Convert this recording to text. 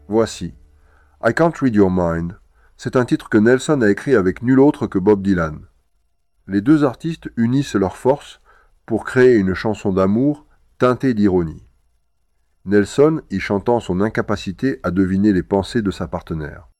Voici I Can't Read Your Mind. C'est un titre que Nelson a écrit avec nul autre que Bob Dylan. Les deux artistes unissent leurs forces pour créer une chanson d'amour teintée d'ironie. Nelson y chantant son incapacité à deviner les pensées de sa partenaire.